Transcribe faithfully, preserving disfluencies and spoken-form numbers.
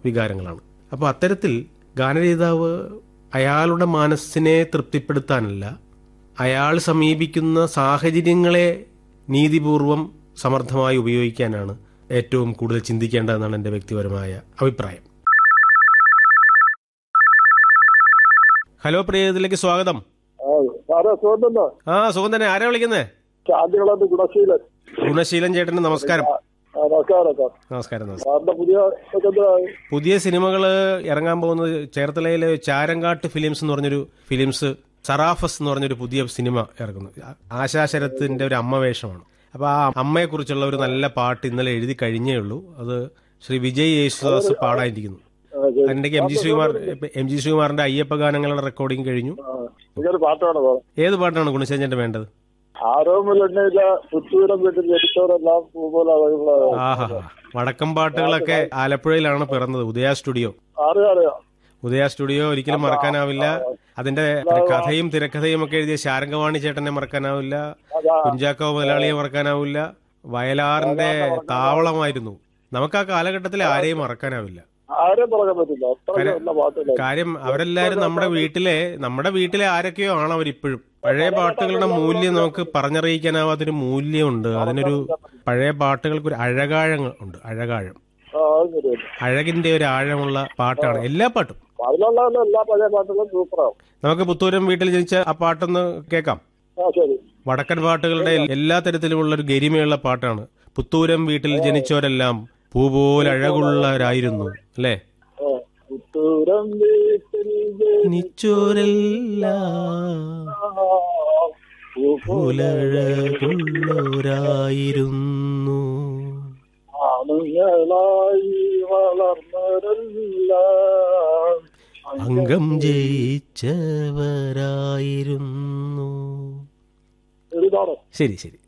വികാരങ്ങളാണ്. അപ്പോൾ അത്തരത്തിൽ ഗാനരചയിതാവ് അയാളുടെ മനസ്സിനെ തൃപ്തിപ്പെടുത്താനല്ല, അയാൾ സമീപിക്കുന്ന സാഹചര്യങ്ങളെ നീതിപൂർവം സമർത്ഥമായി ഉപയോഗിക്കാനാണ് ഏറ്റവും കൂടുതൽ ചിന്തിക്കേണ്ടതെന്നാണ് എൻ്റെ വ്യക്തിപരമായ അഭിപ്രായം. ഹലോ, പ്രിയതിലേക്ക് സ്വാഗതം. ആ, സുഖം തന്നെ. ആരാ വിളിക്കുന്നേ? ഗുണശീലൻ. ഗുണശീലൻ ചേട്ടന് നമസ്കാരം. നമസ്കാരം. പുതിയ സിനിമകള് ഇറങ്ങാൻ പോകുന്നത് ചേർത്തലയിലെ ചാരങ്കാട്ട് ഫിലിംസ് എന്ന് പറഞ്ഞൊരു ഫിലിംസ്, സറാഫസ് എന്ന് പറഞ്ഞൊരു പുതിയ സിനിമ ഇറങ്ങുന്നു. ആശാ ശരത്തിന്റെ ഒരു അമ്മ വേഷമാണ്. അപ്പൊ ആ അമ്മയെ കുറിച്ചുള്ള ഒരു നല്ല പാട്ട് ഇന്നലെ എഴുതി കഴിഞ്ഞേ ഉള്ളൂ. അത് ശ്രീ വിജയ് യേശുദാസ് പാടാനിരിക്കുന്നു. അതിന്റെ M G Sreekumar M G ശ്രീകുമാറിന്റെ Ayyappa ഗാനങ്ങളുടെ recording കഴിഞ്ഞു. ഏത് പാട്ടാണ് ഗുണശേഖരന്റെ വേണ്ടത്? ആഹാ, വടക്കം പാട്ടുകളൊക്കെ ആലപ്പുഴയിലാണ് പിറന്നത്. ഉദയ സ്റ്റുഡിയോ. ഉദയ സ്റ്റുഡിയോ ഒരിക്കലും മറക്കാനാവില്ല. അതിന്റെ കഥയും തിരക്കഥയും ഒക്കെ എഴുതിയ ശാരംഗവാണി ചേട്ടനെ മറക്കാനാവില്ല. കുഞ്ചാക്കോ മുതലാളിയെ മറക്കാനാവില്ല. വയലാറിന്റെ താവളമായിരുന്നു. നമുക്ക് ആ കാലഘട്ടത്തിൽ ആരെയും മറക്കാനാവില്ല. കാര്യം അവരെല്ലാരും നമ്മുടെ വീട്ടിലെ നമ്മുടെ വീട്ടിലെ ആരൊക്കെയോ ആണ് അവരിപ്പോഴും. പഴയ പാട്ടുകളുടെ മൂല്യം നമുക്ക് പറഞ്ഞറിയിക്കാനാവാത്തൊരു മൂല്യമുണ്ട്. അതിനൊരു പഴയ പാട്ടുകൾക്ക് ഒരു അഴകാഴം ഉണ്ട്. അഴകാഴം, അഴകിന്റെ ഒരു ആഴമുള്ള പാട്ടാണ് എല്ലാ പാട്ടും. നമുക്ക് പുത്തൂരം വീട്ടിൽ ജനിച്ച ആ പാട്ടൊന്ന് കേൾക്കാം. വടക്കൻ പാട്ടുകളുടെ എല്ലാ തരത്തിലുമുള്ള ഒരു ഗരിമയുള്ള പാട്ടാണ്. പുത്തൂരം വീട്ടിൽ ജനിച്ചവരെല്ലാം പൂപോലെ അഴകുള്ളവരായിരുന്നു, അല്ലേ? പൂലഴകുള്ളവരായിരുന്നു, അംഗം ജയിച്ചവരായിരുന്നു. ശരി ശരി.